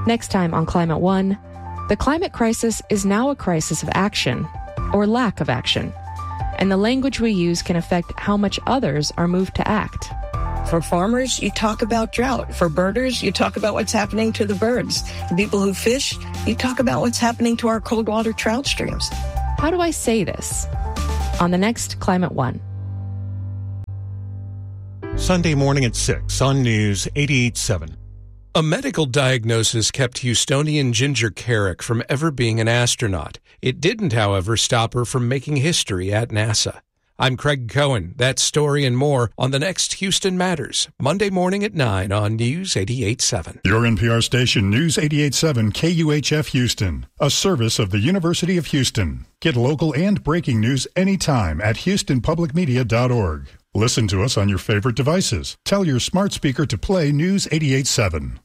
Next time on Climate One, the climate crisis is now a crisis of action, or lack of action, and the language we use can affect how much others are moved to act. For farmers, you talk about drought. For birders, you talk about what's happening to the birds. The people who fish, you talk about what's happening to our cold water trout streams. How do I say this? On the next Climate One. Sunday morning at 6 on News 88.7. A medical diagnosis kept Houstonian Ginger Carrick from ever being an astronaut. It didn't, however, stop her from making history at NASA. I'm Craig Cohen. That story and more on the next Houston Matters, Monday morning at 9 on News 88.7. Your NPR station, News 88.7 KUHF Houston, a service of the University of Houston. Get local and breaking news anytime at houstonpublicmedia.org. Listen to us on your favorite devices. Tell your smart speaker to play News 88.7.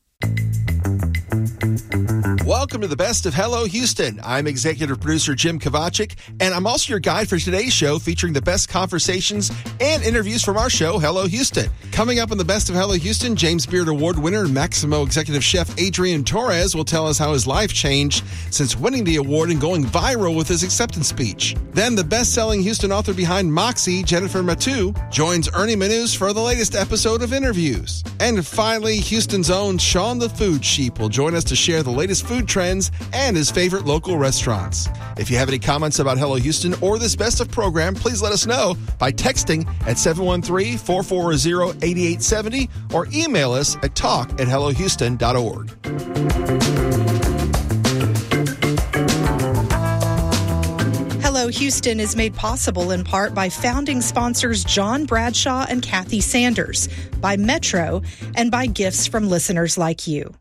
Welcome to the best of Hello Houston. I'm executive producer Jim Kovacic, and I'm also your guide for today's show featuring the best conversations and interviews from our show, Hello Houston. Coming up on the best of Hello Houston, James Beard Award winner and Maximo executive chef Adrian Torres will tell us how his life changed since winning the award and going viral with his acceptance speech. Then the best-selling Houston author behind Moxie, Jennifer Matu, joins Ernie Manus for the latest episode of Interviews. And finally, Houston's own Sean the Food Sheep will join us to share the latest food trends and his favorite local restaurants. If you have any comments about Hello Houston or this best of program, please let us know by texting at 713-440-8870 or email us at talk@hellohouston.org. Hello Houston is made possible in part by founding sponsors John Bradshaw and Kathy Sanders, by Metro, and by gifts from listeners like you.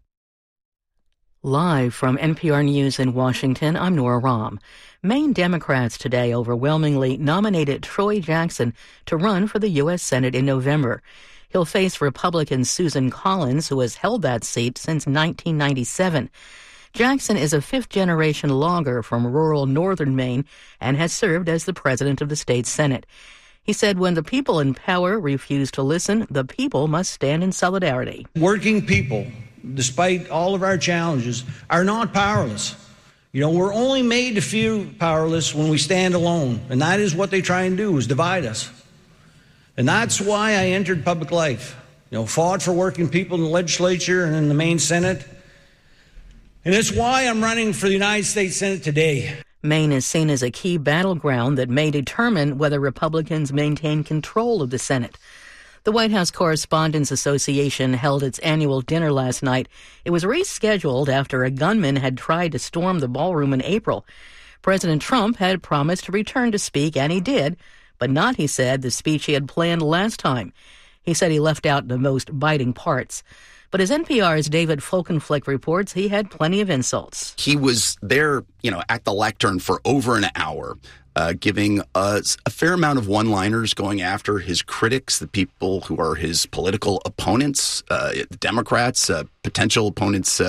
Live from NPR News in Washington, I'm Nora Rahm. Maine Democrats today overwhelmingly nominated Troy Jackson to run for the U.S. Senate in November. He'll face Republican Susan Collins, who has held that seat since 1997. Jackson is a fifth-generation logger from rural northern Maine and has served as the president of the state Senate. He said when the people in power refuse to listen, the people must stand in solidarity. Working people, despite all of our challenges, are not powerless. You know, we're only made to feel powerless when we stand alone, and that is what they try and do, is divide us. And that's why I entered public life. You know, fought for working people in the legislature and in the Maine Senate. And it's why I'm running for the United States Senate today. Maine is seen as a key battleground that may determine whether Republicans maintain control of the Senate. The White House Correspondents Association held its annual dinner last night. It was rescheduled after a gunman had tried to storm the ballroom in April. President Trump had promised to return to speak, and he did, but not, he said, the speech he had planned last time. He said he left out the most biting parts. But as NPR's David Folkenflik reports, he had plenty of insults. He was there, at the lectern for over an hour, giving us a fair amount of one-liners going after his critics, the people who are his political opponents, the Democrats, potential opponents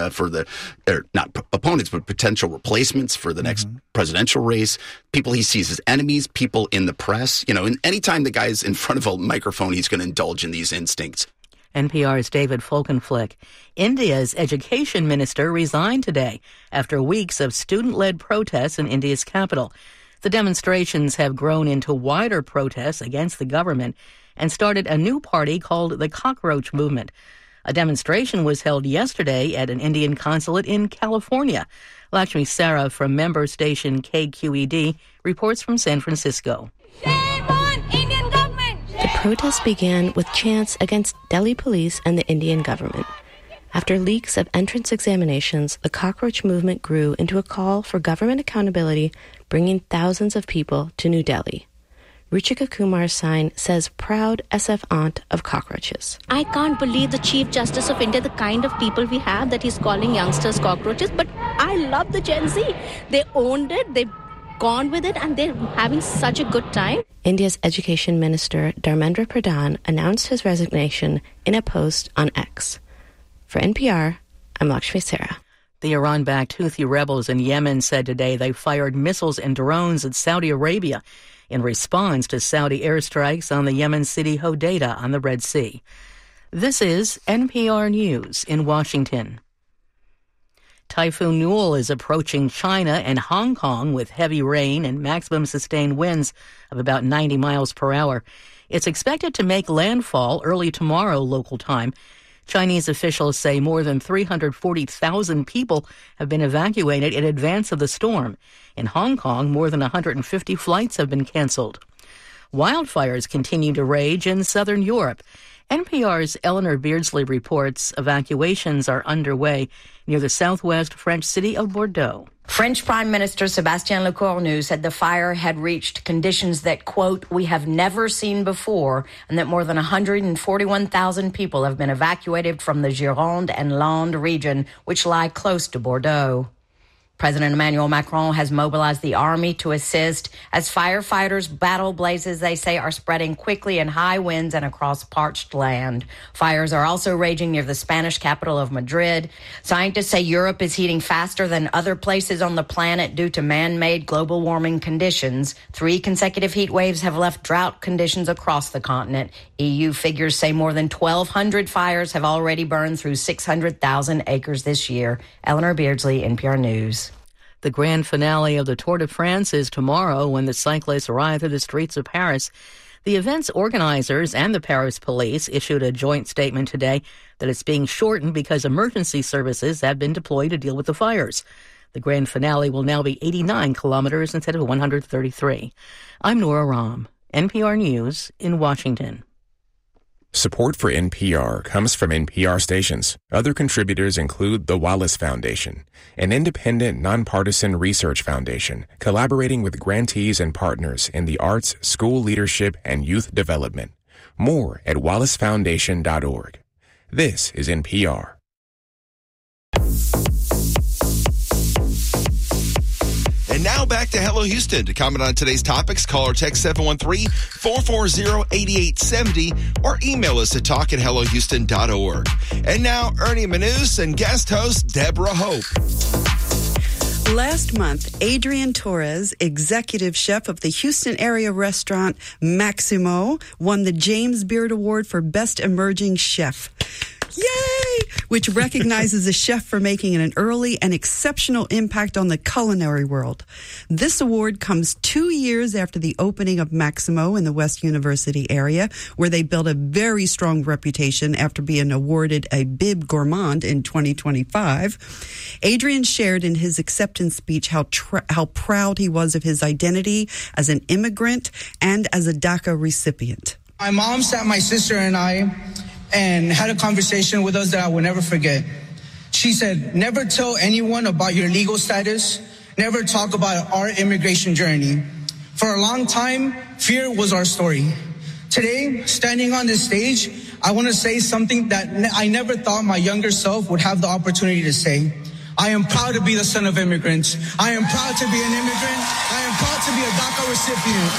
not opponents, but potential replacements for the next presidential race, people he sees as enemies, people in the press. And anytime the guy's in front of a microphone, he's going to indulge in these instincts. NPR's David Folkenflik. India's education minister resigned today after weeks of student-led protests in India's capital. The demonstrations have grown into wider protests against the government and started a new party called the Cockroach Movement. A demonstration was held yesterday at an Indian consulate in California. Lakshmi Sarah from member station KQED reports from San Francisco. The protest began with chants against Delhi police and the Indian government. After leaks of entrance examinations, the Cockroach Movement grew into a call for government accountability, bringing thousands of people to New Delhi. Ruchika Kumar's sign says, "Proud SF aunt of cockroaches." I can't believe the Chief Justice of India, the kind of people we have, that he's calling youngsters cockroaches. But I love the Gen Z. They owned it, they've gone with it, and they're having such a good time. India's Education Minister Dharmendra Pradhan announced his resignation in a post on X. For NPR, I'm Lakshmi Sarah. The Iran-backed Houthi rebels in Yemen said today they fired missiles and drones at Saudi Arabia in response to Saudi airstrikes on the Yemen city Hodeidah on the Red Sea. This is NPR News in Washington. Typhoon Newell is approaching China and Hong Kong with heavy rain and maximum sustained winds of about 90 miles per hour. It's expected to make landfall early tomorrow local time. Chinese officials say more than 340,000 people have been evacuated in advance of the storm. In Hong Kong, more than 150 flights have been canceled. Wildfires continue to rage in southern Europe. NPR's Eleanor Beardsley reports evacuations are underway near the southwest French city of Bordeaux. French Prime Minister Sébastien Lecornu said the fire had reached conditions that, quote, we have never seen before, and that more than 141,000 people have been evacuated from the Gironde and Landes region, which lie close to Bordeaux. President Emmanuel Macron has mobilized the army to assist as firefighters battle blazes they say are spreading quickly in high winds and across parched land. Fires are also raging near the Spanish capital of Madrid. Scientists say Europe is heating faster than other places on the planet due to man-made global warming conditions. 3 consecutive heat waves have left drought conditions across the continent. EU figures say more than 1,200 fires have already burned through 600,000 acres this year. Eleanor Beardsley, NPR News. The grand finale of the Tour de France is tomorrow when the cyclists ride through the streets of Paris. The event's organizers and the Paris police issued a joint statement today that it's being shortened because emergency services have been deployed to deal with the fires. The grand finale will now be 89 kilometers instead of 133. I'm Nora Rahm, NPR News in Washington. Support for NPR comes from NPR stations. Other contributors include the Wallace Foundation, an independent, nonpartisan research foundation collaborating with grantees and partners in the arts, school leadership, and youth development. More at wallacefoundation.org. This is NPR. And now back to Hello Houston. To comment on today's topics, call or text 713-440-8870 or email us at talk@hellohouston.org. And now, Ernie Manous and guest host Deborah Hope. Last month, Adrian Torres, executive chef of the Houston area restaurant Maximo, won the James Beard Award for Best Emerging Chef. Yay! Which recognizes a chef for making an early and exceptional impact on the culinary world. This award comes 2 years after the opening of Maximo in the West University area, where they built a very strong reputation after being awarded a Bib Gourmand in 2025. Adrian shared in his acceptance speech how proud he was of his identity as an immigrant and as a DACA recipient. My mom sat my sister and I and had a conversation with us that I will never forget. She said, never tell anyone about your legal status. Never talk about our immigration journey. For a long time, fear was our story. Today, standing on this stage, I want to say something that I never thought my younger self would have the opportunity to say. I am proud to be the son of immigrants. I am proud to be an immigrant. I am proud to be a DACA recipient.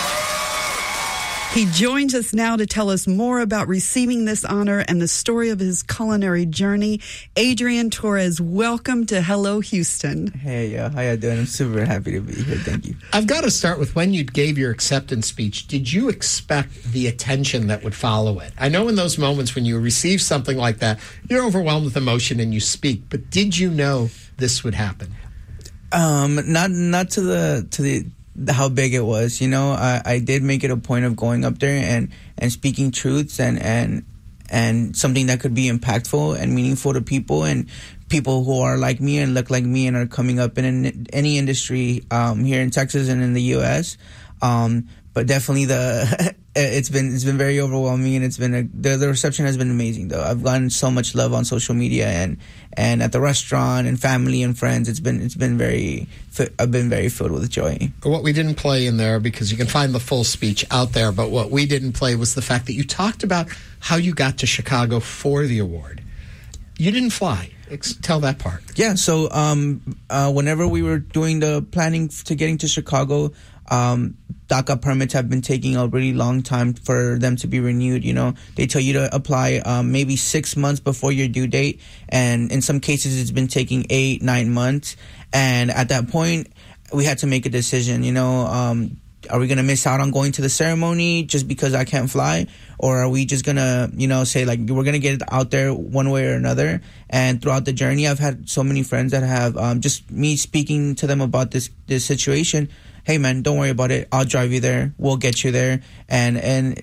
He joins us now to tell us more about receiving this honor and the story of his culinary journey. Adrian Torres, welcome to Hello Houston. Hey, how you doing? I'm super happy to be here. Thank you. I've got to start with when you gave your acceptance speech. Did you expect the attention that would follow it? I know in those moments when you receive something like that, you're overwhelmed with emotion and you speak. But did you know this would happen? Not to the how big it was. You know, I did make it a point of going up there and speaking truths and something that could be impactful and meaningful to people and people who are like me and look like me and are coming up in any industry here in Texas and in the U.S. But definitely it's been very overwhelming, and it's been the reception has been amazing. Though I've gotten so much love on social media and at the restaurant and family and friends. I've been very filled with joy. What we didn't play in there, because you can find the full speech out there, but what we didn't play was the fact that you talked about how you got to Chicago for the award. You didn't fly. Tell that part. Yeah. So whenever we were doing the planning to getting to Chicago, DACA permits have been taking a really long time for them to be renewed. You know, they tell you to apply maybe 6 months before your due date, and in some cases it's been taking 8-9 months. And at that point, we had to make a decision. You know, Are we going to miss out on going to the ceremony just because I can't fly? Or are we just going to, say like, we're going to get out there one way or another? And throughout the journey, I've had so many friends that have, just me speaking to them about this situation. Hey man, don't worry about it. I'll drive you there. We'll get you there. And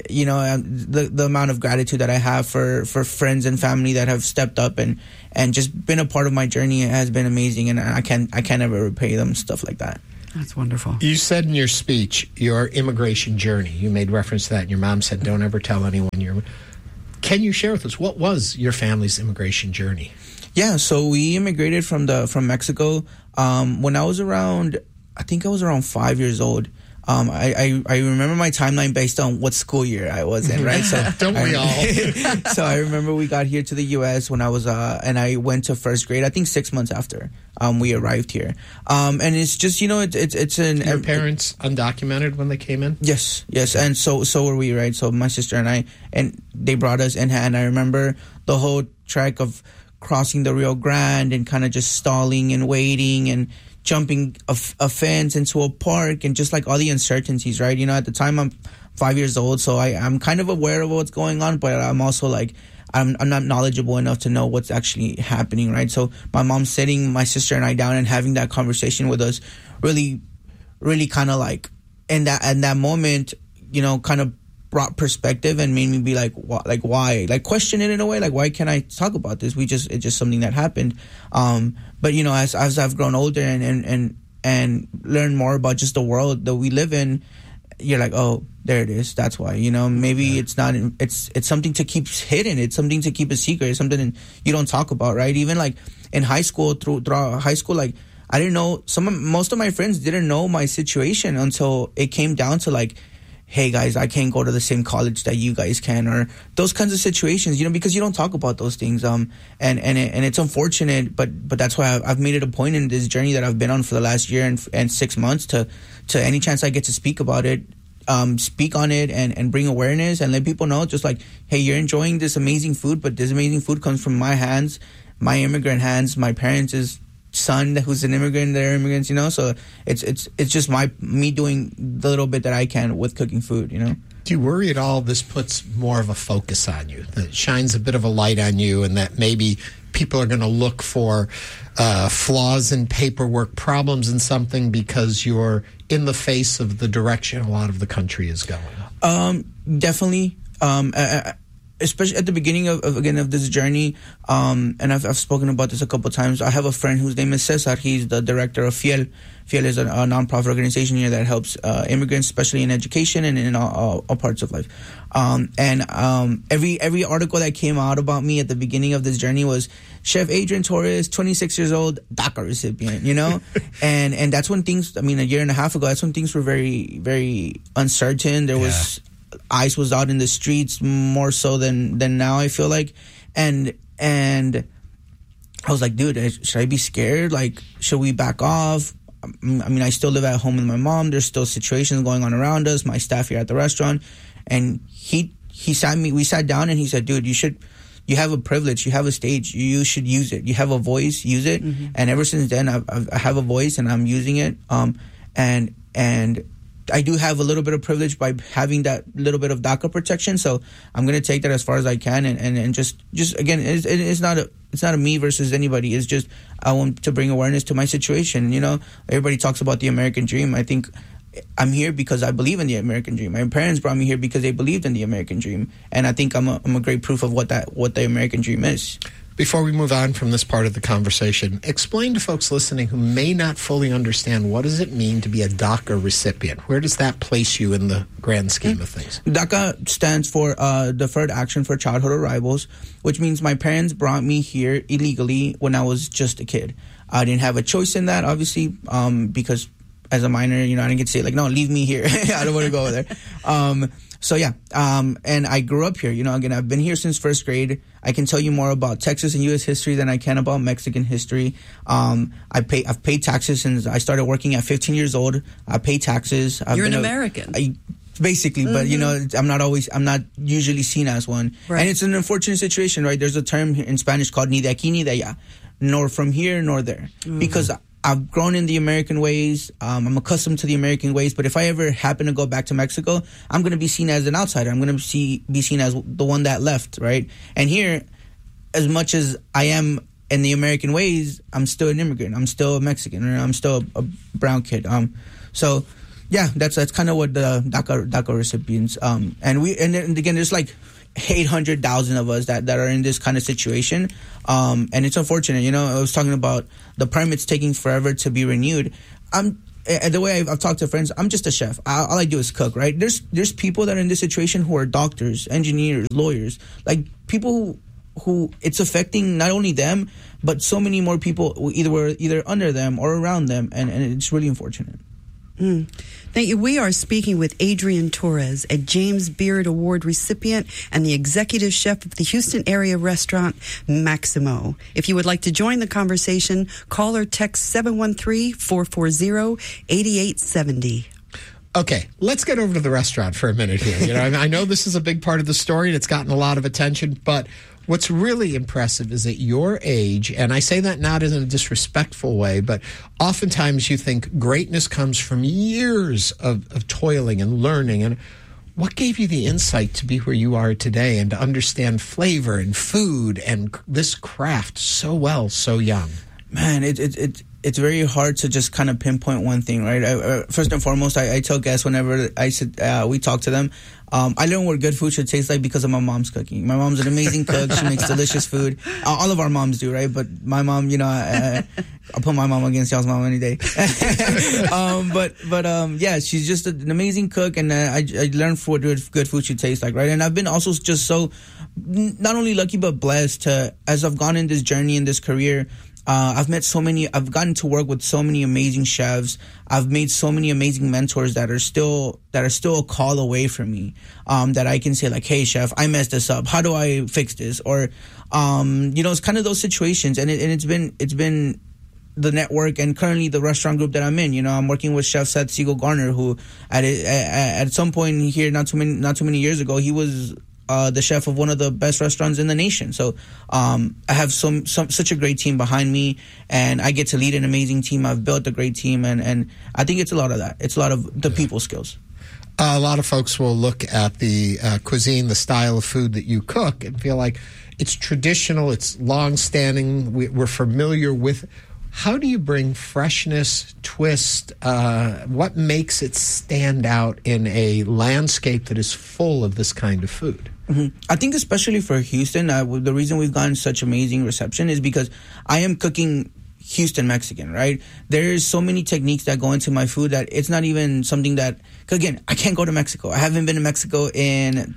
the amount of gratitude that I have for friends and family that have stepped up and just been a part of my journey has been amazing. And I can't ever repay them, stuff like that. That's wonderful. You said in your speech, your immigration journey, you made reference to that, and your mom said, don't ever tell anyone. Can you share with us, what was your family's immigration journey? Yeah, so we immigrated from Mexico when I was around 5 years old. I remember my timeline based on what school year I was in, right? So don't we all? So I remember we got here to the U.S. when I was, and I went to first grade, I think 6 months after we arrived here. And it's just, it's an... Your parents undocumented when they came in? Yes. And so were we, right? So my sister and I, and they brought us in hand. I remember the whole trek of crossing the Rio Grande and kind of just stalling and waiting and jumping a fence into a park and just like all the uncertainties, right? At the time I'm 5 years old, so I'm kind of aware of what's going on, but I'm also like, I'm not knowledgeable enough to know what's actually happening, right? So my mom sitting my sister and I down and having that conversation with us really, really kind of like, in that moment, kind of brought perspective and made me be like, why? Like question it in a way, like, why can't I talk about this? It's just something that happened. But as I've grown older and learned more about just the world that we live in, you're like, oh, there it is. That's why, maybe it's not, it's something to keep hidden. It's something to keep a secret. It's something you don't talk about, right? Even like in high school, throughout high school, like I didn't know, most of my friends didn't know my situation until it came down to like, hey guys, I can't go to the same college that you guys can, or those kinds of situations, because you don't talk about those things. And it's unfortunate, but that's why I've made it a point in this journey that I've been on for the last year and 6 months to any chance I get to speak about it, speak on it and bring awareness and let people know, just like, hey, you're enjoying this amazing food, but this amazing food comes from my hands, my immigrant hands, my parents' son who's an immigrant, they're immigrants, so it's just me doing the little bit that I can with cooking food. Do you worry at all this puts more of a focus on you, that shines a bit of a light on you, and that maybe people are going to look for flaws in paperwork, problems in something because you're in the face of the direction a lot of the country is going? Definitely. Especially at the beginning of this journey, and I've spoken about this a couple of times. I have a friend whose name is Cesar. He's the director of Fiel. Fiel is a nonprofit organization here that helps immigrants, especially in education and in all parts of life. Every article that came out about me at the beginning of this journey was Chef Adrian Torres, 26 years old, DACA recipient, and that's when things, a year and a half ago, that's when things were very, very uncertain. There was... ICE was out in the streets more so than now, I feel like. And I was like, dude, should I be scared? Like, should we back off? I still live at home with my mom. There's still situations going on around us, my staff here at the restaurant. And we sat down and he said, dude, you have a privilege. You have a stage. You should use it. You have a voice. Use it. Mm-hmm. And ever since then, I have a voice and I'm using it. And I do have a little bit of privilege by having that little bit of DACA protection, so I'm going to take that as far as I can, and just again, it's not a me versus anybody. It's just I want to bring awareness to my situation. Everybody talks about the American dream. I think I'm here because I believe in the American dream. My parents brought me here because they believed in the American dream, and I think I'm a great proof of what the American dream is. Before we move on from this part of the conversation, explain to folks listening who may not fully understand, what does it mean to be a DACA recipient? Where does that place you in the grand scheme of things? DACA stands for Deferred Action for Childhood Arrivals, which means my parents brought me here illegally when I was just a kid. I didn't have a choice in that, obviously, because as a minor, I didn't get to say, like, no, leave me here. I don't want to go there. So yeah, and I grew up here. Again, I've been here since first grade. I can tell you more about Texas and U.S. history than I can about Mexican history. I've paid taxes since I started working at 15 years old. I pay taxes. You're an American. Basically, mm-hmm. but I'm not usually seen as one. Right. And it's an unfortunate situation, right? There's a term in Spanish called ni de aquí ni de allá, nor from here nor there, mm-hmm. because I've grown in the American ways. I'm accustomed to the American ways. But if I ever happen to go back to Mexico, I'm going to be seen as an outsider. I'm going to be seen as the one that left, right? And here, as much as I am in the American ways, I'm still an immigrant. I'm still a Mexican, or I'm still a brown kid. So yeah, that's kind of what the DACA recipients. And again, there's like 800,000 of us that are in this kind of situation. And it's unfortunate. I was talking about the permits taking forever to be renewed. The way I've talked to friends, I'm just a chef. All I do is cook, right? There's people that are in this situation who are doctors, engineers, lawyers, like people who it's affecting not only them, but so many more people either under them or around them. And it's really unfortunate. Thank you. We are speaking with Adrian Torres, a James Beard Award recipient and the executive chef of the Houston area restaurant Maximo. If you would like to join the conversation, call or text 713-440-8870. Okay, let's get over to the restaurant for a minute here. I know this is a big part of the story and it's gotten a lot of attention, but what's really impressive is at your age, and I say that not in a disrespectful way, but oftentimes you think greatness comes from years of toiling and learning. And what gave you the insight to be where you are today and to understand flavor and food and this craft so well, so young? Man, it's very hard to just kind of pinpoint one thing, right? First and foremost, I tell guests whenever we talk to them, I learned what good food should taste like because of my mom's cooking. My mom's an amazing cook. She makes delicious food. All of our moms do, right? But my mom, I'll put my mom against y'all's mom any day. Yeah, she's just an amazing cook, and I learned what good food should taste like, right? And I've been also just so not only lucky but blessed to, as I've gone in this journey, in this career, I've gotten to work with so many amazing chefs. I've made so many amazing mentors that are still a call away from me, that I can say like, hey chef, I messed this up. How do I fix this? Or, it's kind of those situations. And it's been the network and currently the restaurant group that I'm in. I'm working with Chef Seth Siegel Garner, who at some point here, not too many years ago, he was the chef of one of the best restaurants in the nation. So I have such a great team behind me, and I get to lead an amazing team. I've built a great team, and I think it's a lot of that. It's a lot of the people skills. A lot of folks will look at the cuisine, the style of food that you cook, and feel like it's traditional, it's long-standing, we're familiar with. How do you bring freshness, twist? What makes it stand out in a landscape that is full of this kind of food? Mm-hmm. I think especially for Houston, the reason we've gotten such amazing reception is because I am cooking Houston Mexican, right? There's so many techniques that go into my food that it's not even something that, again, I can't go to Mexico. I haven't been to Mexico in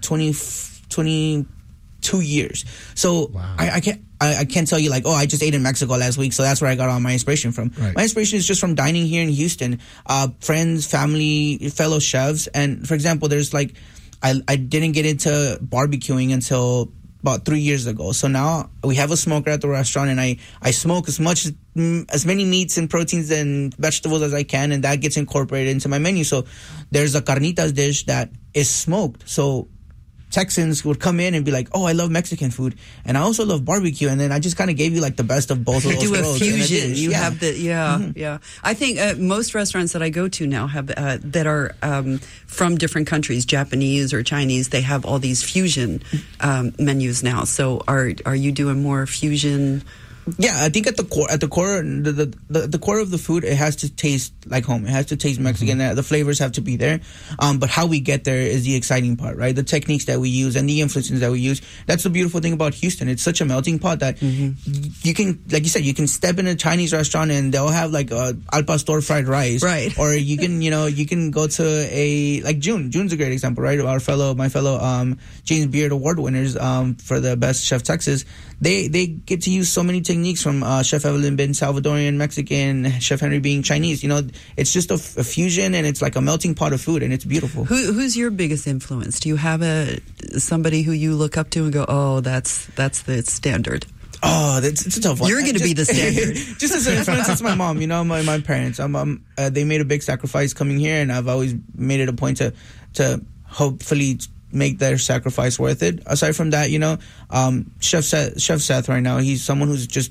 22 years. So wow. I can't tell you like, I just ate in Mexico last week, so that's where I got all my inspiration from. Right. My inspiration is just from dining here in Houston, friends, family, fellow chefs. And for example, there's like, I didn't get into barbecuing until about 3 years ago. So now we have a smoker at the restaurant, and I smoke as many meats and proteins and vegetables as I can, and that gets incorporated into my menu. So there's a carnitas dish that is smoked. So Texans would come in and be like, I love Mexican food, and I also love barbecue, and then I just kind of gave you like the best of both of those worlds. Do a fusion. You have the yeah. I think most restaurants that I go to now have that are from different countries, Japanese or Chinese. They have all these fusion menus now. So are you doing more fusion? Yeah, I think at the core, the core of the food, it has to taste like home. It has to taste Mexican. Mm-hmm. The flavors have to be there. But how we get there is the exciting part, right? The techniques that we use and the influences that we use. That's the beautiful thing about Houston. It's such a melting pot that you can, like you said, you can step in a Chinese restaurant and they'll have like a al pastor fried rice, right? Or you can, you can go to like June. June's a great example, right? My fellow James Beard Award winners for the best Chef Texas. They get to use so many techniques from Chef Evelyn being Salvadorian, Mexican, Chef Henry being Chinese. It's just a fusion, and it's like a melting pot of food, and it's beautiful. Who's your biggest influence? Do you have somebody who you look up to and go, that's the standard? It's a tough one. You're going to be the standard. Just as an influence, it's my mom. My parents. They made a big sacrifice coming here, and I've always made it a point to hopefully make their sacrifice worth it. Aside from that, Chef Seth right now, he's someone who's just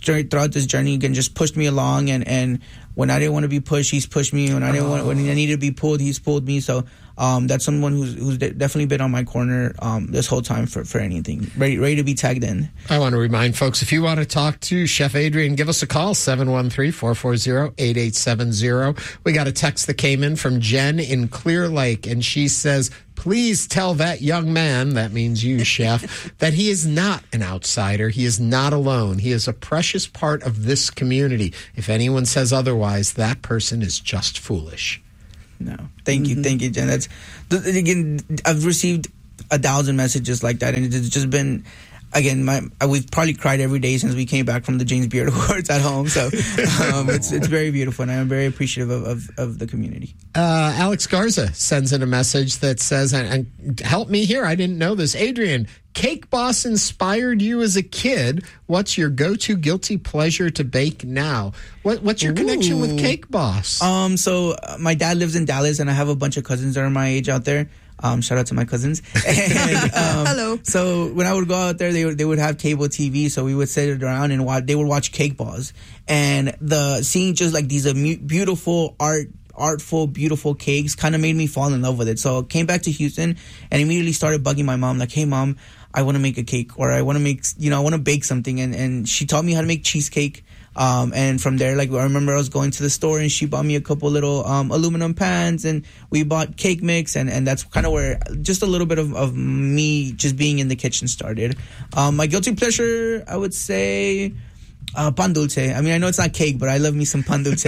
throughout this journey, again, just pushed me along. And when I didn't want to be pushed, he's pushed me. When I needed to be pulled, he's pulled me. So that's someone who's definitely been on my corner this whole time for anything. Ready to be tagged in. I want to remind folks, if you want to talk to Chef Adrian, give us a call, 713-440-8870. We got a text that came in from Jen in Clear Lake, and she says, please tell that young man, that means you, Chef, that he is not an outsider. He is not alone. He is a precious part of this community. If anyone says otherwise, that person is just foolish. No. Thank you, Jen. Again, I've received 1,000 messages like that, and it's just been, again, we've probably cried every day since we came back from the James Beard Awards at home. So it's very beautiful, and I'm very appreciative of the community. Alex Garza sends in a message that says, and help me here, I didn't know this. Adrian, Cake Boss inspired you as a kid. What's your go-to guilty pleasure to bake now? What's your connection with Cake Boss? So my dad lives in Dallas, and I have a bunch of cousins that are my age out there. Shout out to my cousins. And, hello. So when I would go out there, they would have cable TV, so we would sit around and they would watch Cake Boss, and seeing just like these beautiful artful, beautiful cakes kind of made me fall in love with it. So I came back to Houston and immediately started bugging my mom, like, hey mom, I want to make a cake, or I want to make, I want to bake something. And she taught me how to make cheesecake. And from there, like, I remember I was going to the store and she bought me a couple little aluminum pans, and we bought cake mix, and that's kind of where just a little bit of me just being in the kitchen started. My guilty pleasure, I would say, pan dulce. I mean, I know it's not cake, but I love me some pan dulce.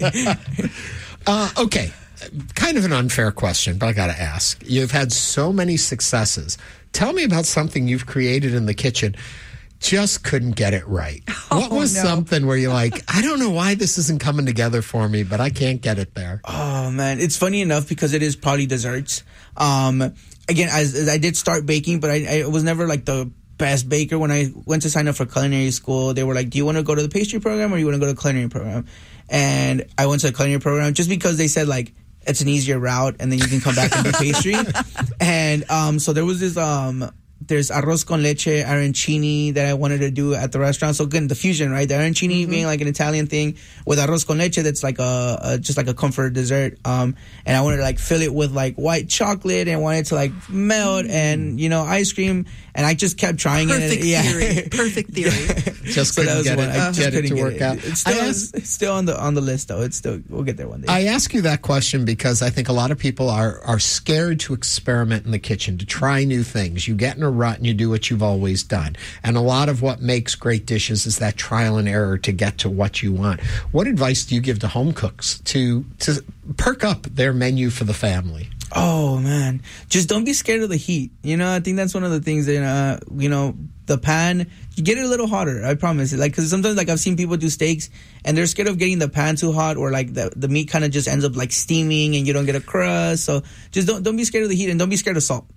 Okay, kind of an unfair question, but I got to ask. You've had so many successes. Tell me about something you've created in the kitchen. Just couldn't get it right. What was something where you're like, I don't know why this isn't coming together for me, but I can't get it there? Oh, man. It's funny enough because it is probably desserts. Again, as I did start baking, but I was never like the best baker. When I went to sign up for culinary school, they were like, do you want to go to the pastry program or you want to go to the culinary program? And I went to the culinary program just because they said, like, it's an easier route and then you can come back and do pastry. And so there was this... there's arroz con leche, arancini that I wanted to do at the restaurant. So again, the fusion, right? The arancini being like an Italian thing with arroz con leche, that's like just like a comfort dessert. And I wanted to like fill it with like white chocolate and wanted to like melt and, ice cream. And I just kept trying it. Perfect theory. Just couldn't get it to work out. It's still on the list though. We'll get there one day. I ask you that question because I think a lot of people are scared to experiment in the kitchen, to try new things. You get in a rut and you do what you've always done. And a lot of what makes great dishes is that trial and error to get to what you want. What advice do you give to home cooks to perk up their menu for the family? Oh, man. Just don't be scared of the heat. I think that's one of the things that, the pan, you get it a little hotter, I promise. Like, because sometimes, like, I've seen people do steaks and they're scared of getting the pan too hot, or like the meat kind of just ends up like steaming and you don't get a crust. So just don't be scared of the heat, and don't be scared of salt.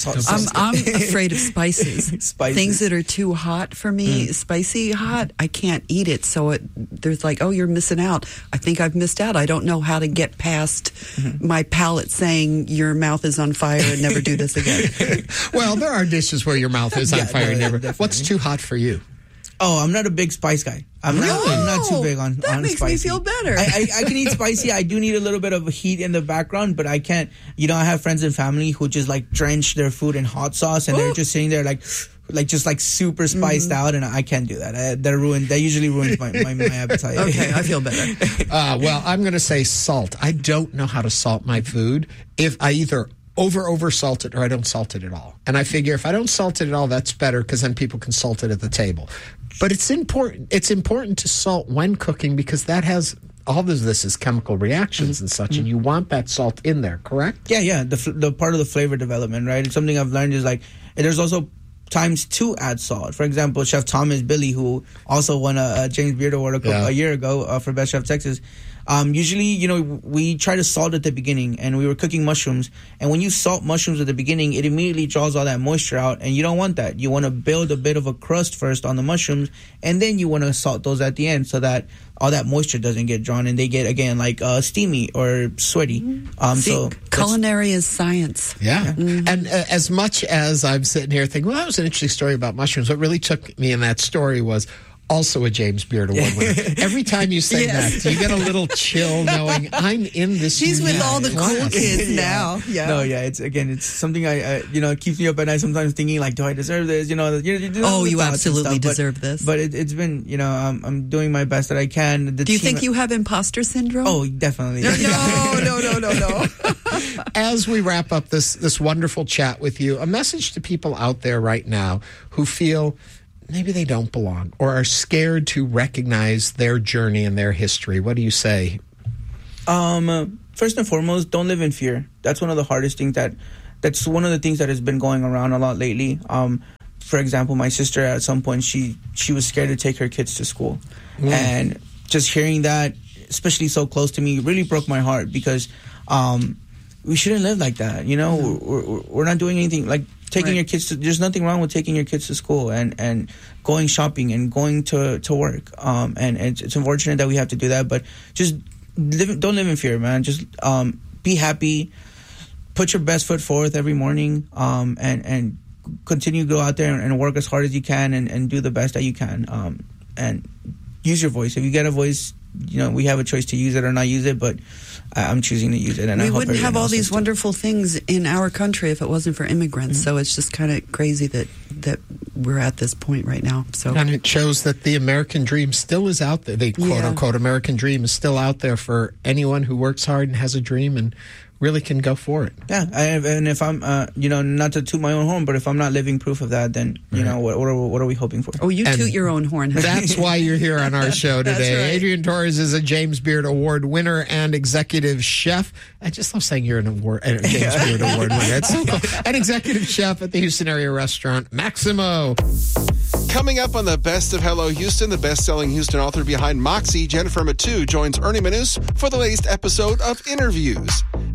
I'm afraid of spices. Things that are too hot for me, spicy hot, I can't eat it. So there's like, oh, you're missing out. I think I've missed out. I don't know how to get past my palate saying your mouth is on fire and never do this again. Well, there are dishes where your mouth is on fire. What's too hot for you? Oh, I'm not a big spice guy. I'm not too big on that makes spicy. Me feel better. I can eat spicy. I do need a little bit of heat in the background, but I can't. I have friends and family who just like drench their food in hot sauce, and they're just sitting there like just like super spiced out, and I can't do that. That usually ruins my appetite. Okay, I feel better. Well, I'm going to say salt. I don't know how to salt my food. If I either over salt it or I don't salt it at all. And I figure if I don't salt it at all, that's better, because then people can salt it at the table. But it's important to salt when cooking, because that has all of this is chemical reactions and such, and you want that salt in there, correct? Yeah. The part of the flavor development, right? It's something I've learned is like, there's also times to add salt. For example, Chef Thomas Billy, who also won a James Beard Award a year ago for Best Chef Texas. Usually, we try to salt at the beginning, and we were cooking mushrooms. And when you salt mushrooms at the beginning, it immediately draws all that moisture out, and you don't want that. You want to build a bit of a crust first on the mushrooms, and then you want to salt those at the end so that all that moisture doesn't get drawn and they get, again, like steamy or sweaty. Culinary is science. Yeah. And as much as I'm sitting here thinking, well, that was an interesting story about mushrooms, what really took me in that story was also a James Beard Award winner. Every time you say that, do you get a little chill knowing I'm in this? He's with all the cool class. kids now. Yeah. No, yeah. It's something I it keeps me up at night. Sometimes thinking like, do I deserve this? You absolutely deserve this. But it's been, I'm doing my best that I can. Do you think you have imposter syndrome? Oh, definitely. No. As we wrap up this wonderful chat with you, a message to people out there right now who feel maybe they don't belong or are scared to recognize their journey and their history. What do you say? First and foremost, don't live in fear. That's one of the hardest things that's one of the things that has been going around a lot lately. For example, my sister at some point, she was scared to take her kids to school. And just hearing that, especially so close to me, really broke my heart because we shouldn't live like that. We're not doing anything like taking your kids to, there's nothing wrong with taking your kids to school and going shopping and going to work. And it's unfortunate that we have to do that, but just don't live in fear, man. Just be happy, put your best foot forth every morning, and continue to go out there and work as hard as you can and do the best that you can. And use your voice. If you get a voice, we have a choice to use it or not use it, but I'm choosing to use it. And we I hope wouldn't have all these too. Wonderful things in our country if it wasn't for immigrants. So it's just kind of crazy that we're at this point right now. So, and it shows that the American dream still is out there. The quote-unquote American dream is still out there for anyone who works hard and has a dream and really can go for it. Yeah, and if I'm, not to toot my own horn, but if I'm not living proof of that, then, what are we hoping for? Oh, you toot your own horn. That's why you're here on our show today. Right. Adrian Torres is a James Beard Award winner and executive chef. I just love saying you're a James Beard Award winner. It's so cool. An executive chef at the Houston area restaurant Maximo. Coming up on the Best of Hello Houston, the best-selling Houston author behind Moxie, Jennifer Matu, joins Ernie Manous for the latest episode of Interviews.